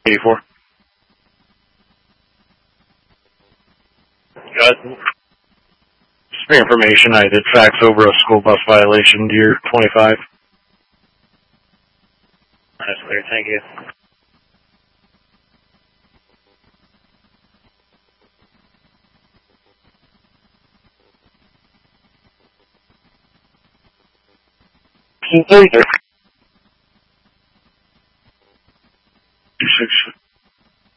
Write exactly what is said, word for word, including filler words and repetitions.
eighty-four. Got just for information, I did fax over a school bus violation to your twenty-five. That's clear, thank you. Completed.